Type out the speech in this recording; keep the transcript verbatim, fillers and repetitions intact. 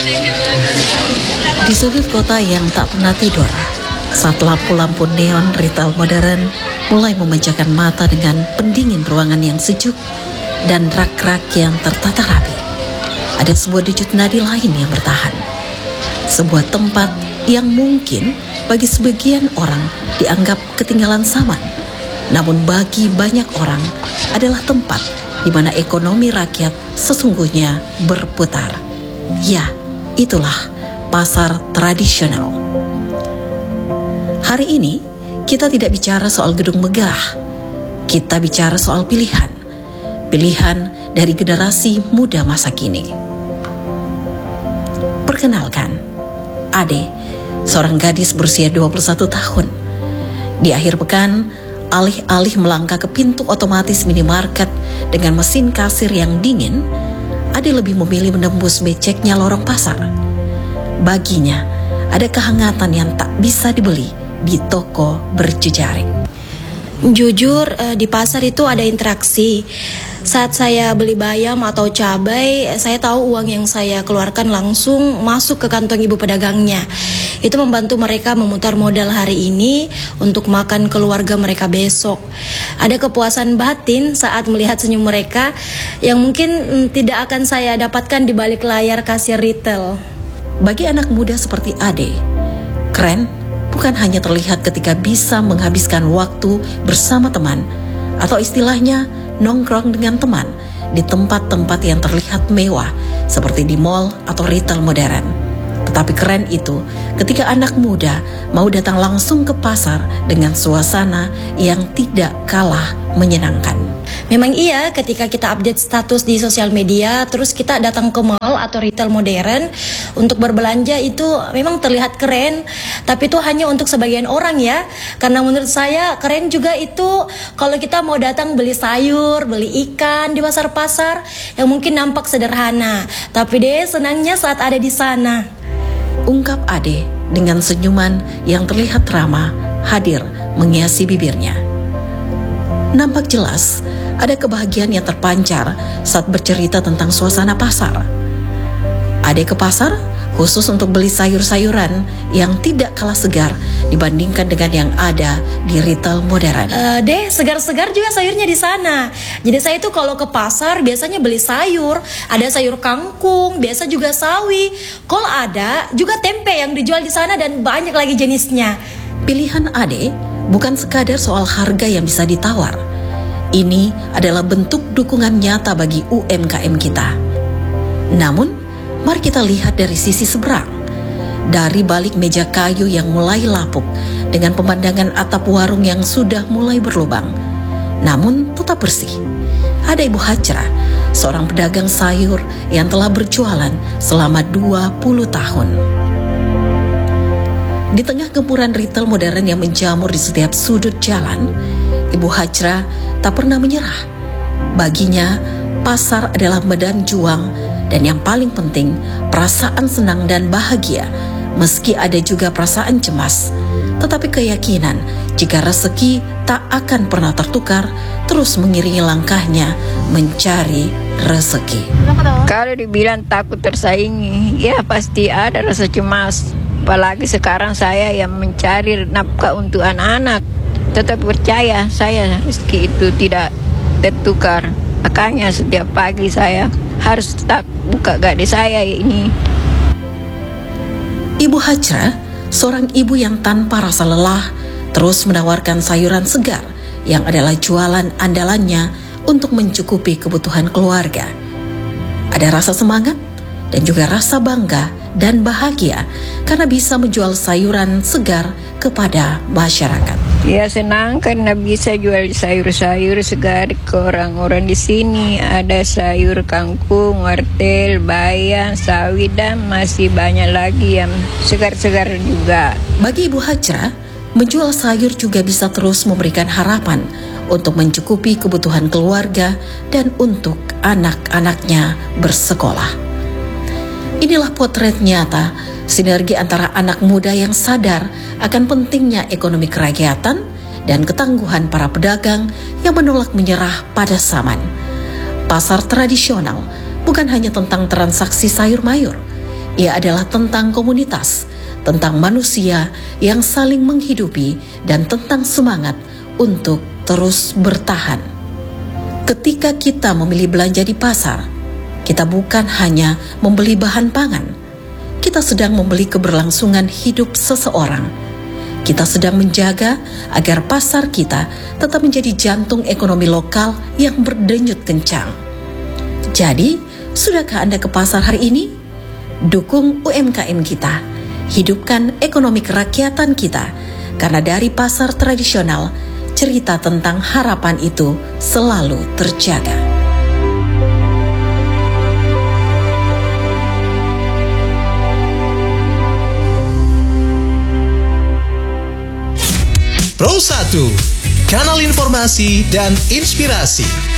Di sudut kota yang tak pernah tidur, saat lampu-lampu neon retail modern mulai memanjakan mata dengan pendingin ruangan yang sejuk dan rak-rak yang tertata rapi, ada sebuah denyut nadi lain yang bertahan. Sebuah tempat yang mungkin bagi sebagian orang dianggap ketinggalan zaman, namun bagi banyak orang adalah tempat di mana ekonomi rakyat sesungguhnya berputar. Ya, itulah pasar tradisional. Hari ini kita tidak bicara soal gedung megah, kita bicara soal pilihan. Pilihan dari generasi muda masa kini. Perkenalkan, Ade, seorang gadis berusia dua puluh satu tahun. Di akhir pekan, alih-alih melangkah ke pintu otomatis minimarket dengan mesin kasir yang dingin, Ade lebih memilih menembus beceknya lorong pasar. Baginya, ada kehangatan yang tak bisa dibeli di toko berjejaring. Jujur, di pasar itu ada interaksi. Saat saya beli bayam atau cabai, saya tahu uang yang saya keluarkan langsung masuk ke kantong ibu pedagangnya. Itu membantu mereka memutar modal hari ini untuk makan keluarga mereka besok. Ada kepuasan batin saat melihat senyum mereka yang mungkin mm, tidak akan saya dapatkan di balik layar kasir retail. Bagi anak muda seperti Ade, keren bukan hanya terlihat ketika bisa menghabiskan waktu bersama teman, atau istilahnya nongkrong dengan teman di tempat-tempat yang terlihat mewah seperti di mall atau retail modern. Tetapi keren itu ketika anak muda mau datang langsung ke pasar dengan suasana yang tidak kalah menyenangkan. Memang iya, ketika kita update status di sosial media, terus kita datang ke mall atau retail modern untuk berbelanja, itu memang terlihat keren. Tapi itu hanya untuk sebagian orang ya. Karena menurut saya keren juga itu kalau kita mau datang beli sayur, beli ikan di pasar-pasar yang mungkin nampak sederhana. Tapi deh senangnya saat ada di sana. Ungkap Ade dengan senyuman yang terlihat ramah hadir menghiasi bibirnya. Nampak jelas ada kebahagiaan yang terpancar saat bercerita tentang suasana pasar. Ade ke pasar khusus untuk beli sayur-sayuran yang tidak kalah segar dibandingkan dengan yang ada di retail modern. Uh, deh, segar-segar juga sayurnya di sana. Jadi saya itu kalau ke pasar biasanya beli sayur, ada sayur kangkung, biasa juga sawi. Kalau ada juga tempe yang dijual di sana dan banyak lagi jenisnya. Pilihan Ade bukan sekadar soal harga yang bisa ditawar. Ini adalah bentuk dukungan nyata bagi U M K M kita. Namun, mari kita lihat dari sisi seberang. Dari balik meja kayu yang mulai lapuk dengan pemandangan atap warung yang sudah mulai berlubang, namun tetap bersih, ada Ibu Hajra, seorang pedagang sayur yang telah berjualan selama dua puluh tahun. Di tengah gempuran retail modern yang menjamur di setiap sudut jalan, Ibu Hajra tak pernah menyerah. Baginya, pasar adalah medan juang dan yang paling penting, perasaan senang dan bahagia, meski ada juga perasaan cemas. Tetapi keyakinan jika rezeki tak akan pernah tertukar, terus mengiringi langkahnya mencari rezeki. Kalau dibilang takut tersaingi, ya pasti ada rasa cemas. Apalagi sekarang saya yang mencari nafkah untuk anak-anak. Tetap percaya saya rezeki itu tidak tertukar. Makanya setiap pagi saya harus tetap buka gade saya ini. Ibu Hajra, seorang ibu yang tanpa rasa lelah, terus menawarkan sayuran segar yang adalah jualan andalannya untuk mencukupi kebutuhan keluarga. Ada rasa semangat dan juga rasa bangga dan bahagia karena bisa menjual sayuran segar kepada masyarakat. Ya senang karena bisa jual sayur-sayur segar ke orang-orang di sini. Ada sayur kangkung, wortel, bayam, sawi dan masih banyak lagi yang segar-segar juga. Bagi Ibu Hajra, menjual sayur juga bisa terus memberikan harapan untuk mencukupi kebutuhan keluarga dan untuk anak-anaknya bersekolah. Inilah potret nyata sinergi antara anak muda yang sadar akan pentingnya ekonomi kerakyatan dan ketangguhan para pedagang yang menolak menyerah pada zaman. Pasar tradisional bukan hanya tentang transaksi sayur mayur, Ia adalah tentang komunitas, tentang manusia yang saling menghidupi, dan tentang semangat untuk terus bertahan. Ketika kita memilih belanja di pasar, kita bukan hanya membeli bahan pangan, kita sedang membeli keberlangsungan hidup seseorang. Kita sedang menjaga agar pasar kita tetap menjadi jantung ekonomi lokal yang berdenyut kencang. Jadi, sudahkah Anda ke pasar hari ini? Dukung U M K M kita, hidupkan ekonomi kerakyatan kita, karena dari pasar tradisional, cerita tentang harapan itu selalu terjaga. Pro satu, kanal informasi dan inspirasi.